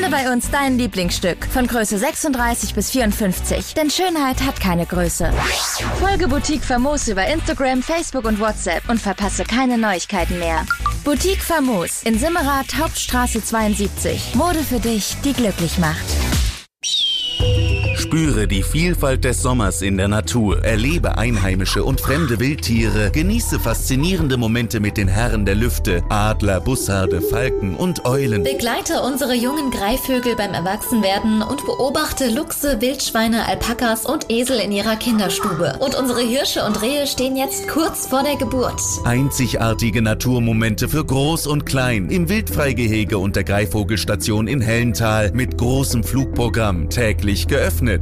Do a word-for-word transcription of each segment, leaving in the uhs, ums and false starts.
Finde bei uns dein Lieblingsstück von Größe sechsunddreißig bis vierundfünfzig, denn Schönheit hat keine Größe. Folge Boutique Famos über Instagram, Facebook und WhatsApp und verpasse keine Neuigkeiten mehr. Boutique Famos in Simmerath, Hauptstraße zweiundsiebzig. Mode für dich, die glücklich macht. Spüre die Vielfalt des Sommers in der Natur, erlebe einheimische und fremde Wildtiere, genieße faszinierende Momente mit den Herren der Lüfte, Adler, Bussarde, Falken und Eulen. Begleite unsere jungen Greifvögel beim Erwachsenwerden und beobachte Luchse, Wildschweine, Alpakas und Esel in ihrer Kinderstube. Und unsere Hirsche und Rehe stehen jetzt kurz vor der Geburt. Einzigartige Naturmomente für Groß und Klein im Wildfreigehege und der Greifvogelstation in Hellental mit großem Flugprogramm, täglich geöffnet.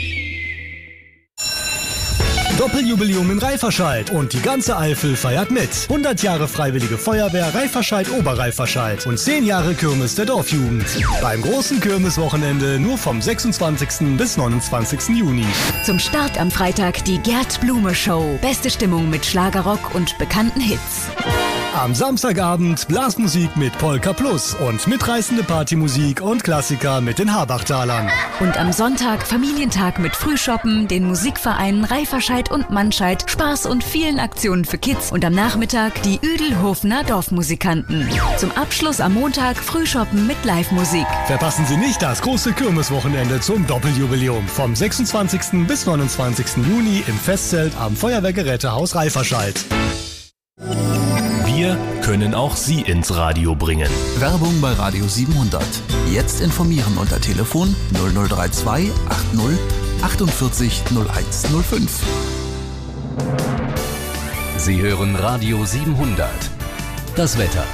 Doppeljubiläum in Reiferscheid und die ganze Eifel feiert mit. hundert Jahre Freiwillige Feuerwehr Reiferscheid Oberreiferscheid und zehn Jahre Kirmes der Dorfjugend. Beim großen Kirmeswochenende nur vom sechsundzwanzigsten bis neunundzwanzigsten Juni. Zum Start am Freitag die Gerd Blume Show. Beste Stimmung mit Schlagerrock und bekannten Hits. Am Samstagabend Blasmusik mit Polka Plus und mitreißende Partymusik und Klassiker mit den Habachtalern. Und am Sonntag Familientag mit Frühshoppen, den Musikvereinen Reiferscheid und Mannscheid, Spaß und vielen Aktionen für Kids und am Nachmittag die Üdelhofener Dorfmusikanten. Zum Abschluss am Montag Frühshoppen mit Live-Musik. Verpassen Sie nicht das große Kirmeswochenende zum Doppeljubiläum vom sechsundzwanzigsten bis neunundzwanzigsten Juni im Festzelt am Feuerwehrgerätehaus Reiferscheid. Wir können auch Sie ins Radio bringen. Werbung bei Radio siebenhundert. Jetzt informieren unter Telefon null null drei zwei achtzig achtundvierzig null eins null fünf. Sie hören Radio siebenhundert. Das Wetter.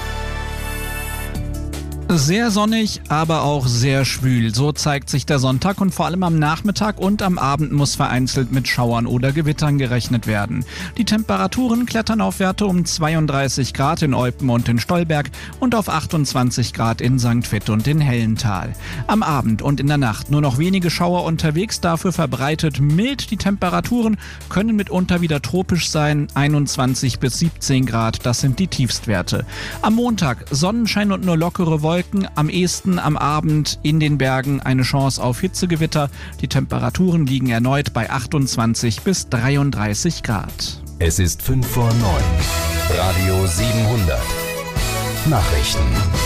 Sehr sonnig, aber auch sehr schwül. So zeigt sich der Sonntag und vor allem am Nachmittag und am Abend muss vereinzelt mit Schauern oder Gewittern gerechnet werden. Die Temperaturen klettern auf Werte um zweiunddreißig Grad in Eupen und in Stolberg und auf achtundzwanzig Grad in Sankt Vith und in Hellental. Am Abend und in der Nacht nur noch wenige Schauer unterwegs, dafür verbreitet mild. Die Temperaturen können mitunter wieder tropisch sein, einundzwanzig bis siebzehn Grad, das sind die Tiefstwerte. Am Montag Sonnenschein und nur lockere Wolken. Am ehesten am Abend in den Bergen eine Chance auf Hitzegewitter. Die Temperaturen liegen erneut bei achtundzwanzig bis dreiunddreißig Grad. Es ist fünf vor neun. Radio siebenhundert. Nachrichten.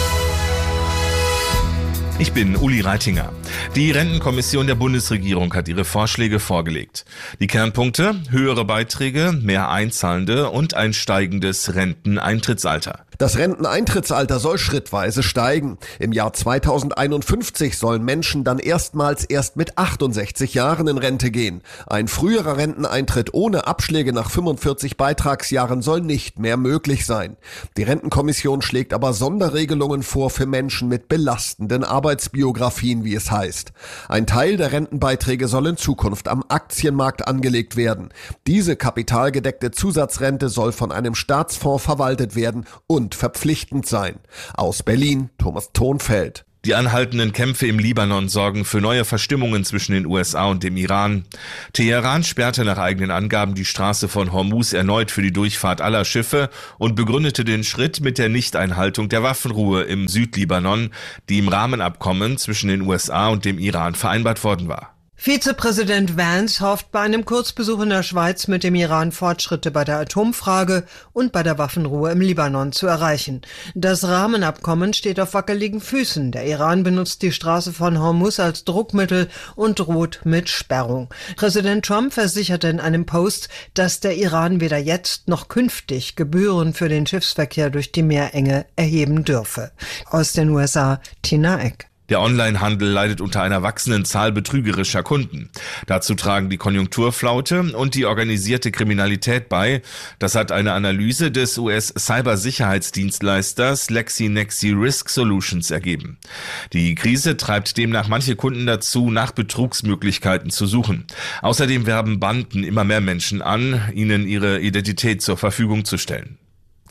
Ich bin Uli Reitinger. Die Rentenkommission der Bundesregierung hat ihre Vorschläge vorgelegt. Die Kernpunkte: höhere Beiträge, mehr Einzahlende und ein steigendes Renteneintrittsalter. Das Renteneintrittsalter soll schrittweise steigen. Im Jahr zweitausendeinundfünfzig sollen Menschen dann erstmals erst mit achtundsechzig Jahren in Rente gehen. Ein früherer Renteneintritt ohne Abschläge nach fünfundvierzig Beitragsjahren soll nicht mehr möglich sein. Die Rentenkommission schlägt aber Sonderregelungen vor für Menschen mit belastenden Arbeitsbiografien, wie es heißt. Ein Teil der Rentenbeiträge soll in Zukunft am Aktienmarkt angelegt werden. Diese kapitalgedeckte Zusatzrente soll von einem Staatsfonds verwaltet werden und verpflichtend sein. Aus Berlin, Thomas Thonfeld. Die anhaltenden Kämpfe im Libanon sorgen für neue Verstimmungen zwischen den U S A und dem Iran. Teheran sperrte nach eigenen Angaben die Straße von Hormuz erneut für die Durchfahrt aller Schiffe und begründete den Schritt mit der Nichteinhaltung der Waffenruhe im Südlibanon, die im Rahmenabkommen zwischen den U S A und dem Iran vereinbart worden war. Vizepräsident Vance hofft bei einem Kurzbesuch in der Schweiz mit dem Iran Fortschritte bei der Atomfrage und bei der Waffenruhe im Libanon zu erreichen. Das Rahmenabkommen steht auf wackeligen Füßen. Der Iran benutzt die Straße von Hormuz als Druckmittel und droht mit Sperrung. Präsident Trump versicherte in einem Post, dass der Iran weder jetzt noch künftig Gebühren für den Schiffsverkehr durch die Meerenge erheben dürfe. Aus den U S A, Tina Eck. Der Onlinehandel leidet unter einer wachsenden Zahl betrügerischer Kunden. Dazu tragen die Konjunkturflaute und die organisierte Kriminalität bei. Das hat eine Analyse des U S-Cybersicherheitsdienstleisters LexinXi Risk Solutions ergeben. Die Krise treibt demnach manche Kunden dazu, nach Betrugsmöglichkeiten zu suchen. Außerdem werben Banden immer mehr Menschen an, ihnen ihre Identität zur Verfügung zu stellen.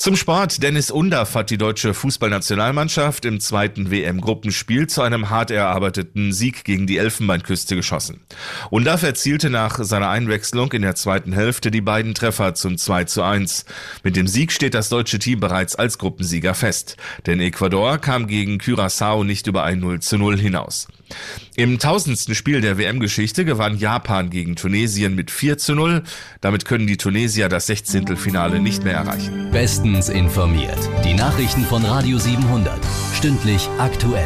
Zum Sport. Dennis Undaff hat die deutsche Fußballnationalmannschaft im zweiten W M-Gruppenspiel zu einem hart erarbeiteten Sieg gegen die Elfenbeinküste geschossen. Undaff erzielte nach seiner Einwechslung in der zweiten Hälfte die beiden Treffer zum zwei zu eins. Mit dem Sieg steht das deutsche Team bereits als Gruppensieger fest. Denn Ecuador kam gegen Curaçao nicht über ein null zu null hinaus. Im tausendsten Spiel der W M-Geschichte gewann Japan gegen Tunesien mit vier zu null. Damit können die Tunesier das Sechzehntelfinale nicht mehr erreichen. Bestens informiert. Die Nachrichten von Radio siebenhundert. Stündlich aktuell.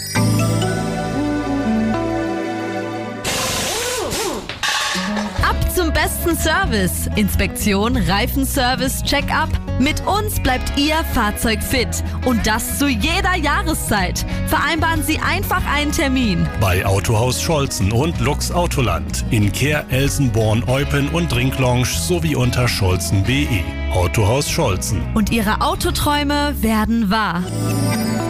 Zum besten Service. Inspektion, Reifenservice, Check-up. Mit uns bleibt Ihr Fahrzeug fit. Und das zu jeder Jahreszeit. Vereinbaren Sie einfach einen Termin. Bei Autohaus Scholzen und Lux Autoland. In Kehr, Elsenborn, Eupen und Drinklounge sowie unter scholzen punkt de. Autohaus Scholzen. Und Ihre Autoträume werden wahr.